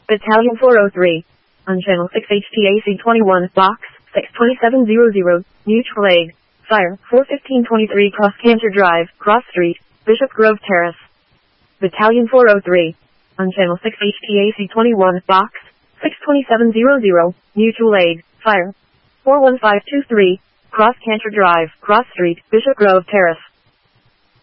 Battalion 403. On Channel 6 HTAC 21, Box 62700, Mutual Aid. Fire, 41523 Cross Cantor Drive, Cross Street, Bishop Grove Terrace. Battalion 403. On Channel 6 HTAC 21, Box 62700, Mutual Aid. Fire, 41523, Cross Cantor Drive, Cross Street, Bishop Grove Terrace.